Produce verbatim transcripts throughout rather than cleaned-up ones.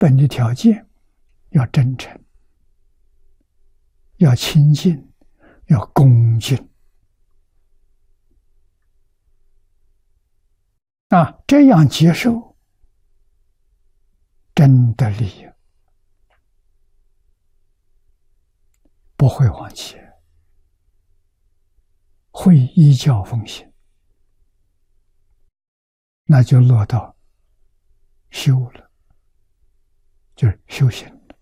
本的条件要真诚，要亲近，要恭敬。啊，这样接受，真的利益，不会忘记，会依教奉行，那就落到修了，就是修行了。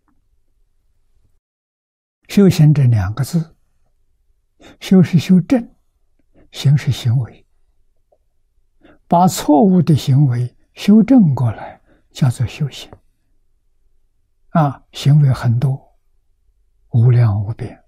修行这两个字，修是修正，行是行为。把错误的行为修正过来，叫做修行。啊，行为很多，无量无边。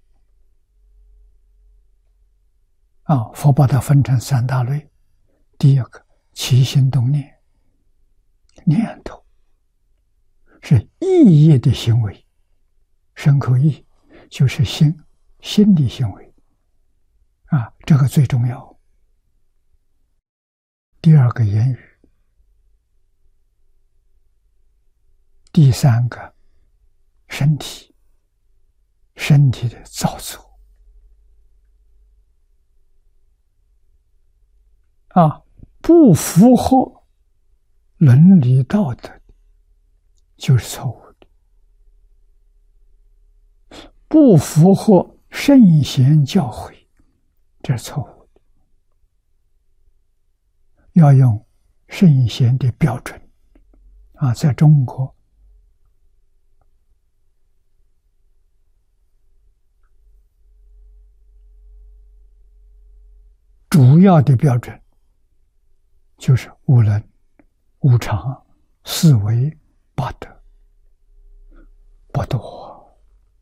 啊，佛把它分成三大类。第一个，起心动念，念头是意业的行为，身口意就是心心理行为。啊，这个最重要。第二个言语，第三个身体，身体的造作。啊，不符合伦理道德就是错误的，不符合圣贤教诲，这是错误的。要用圣贤的标准啊，在中国主要的标准就是无能、无常、四维、八德，不多。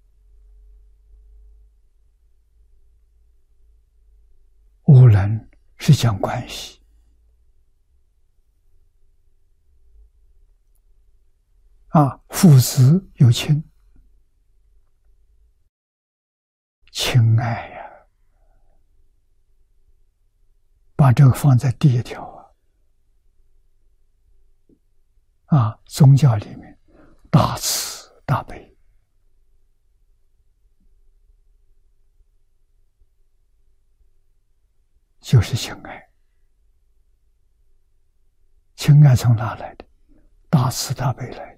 无能是讲关系。啊，父子有亲，亲爱呀、啊，把这个放在第一条啊。啊，宗教里面大慈大悲，就是亲爱。亲爱从哪来的？大慈大悲来的。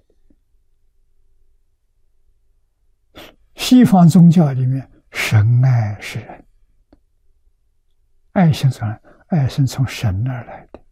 西方宗教里面，神爱世人，爱心从爱心从神而来的。